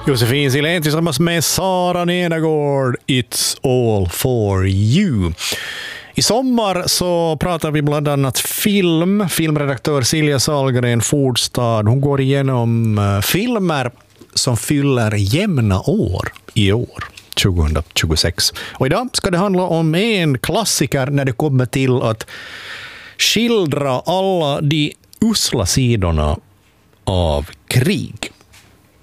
Josefin Silén tillsammans med Sara Nedagård. It's all for you. I sommar så pratar vi bland annat film. Filmredaktör Silja Sahlgren Fordstad. Hon går igenom filmer som fyller jämna år i år. 2026. Och idag ska det handla om en klassiker när det kommer till att skildra alla de usla sidorna av krig.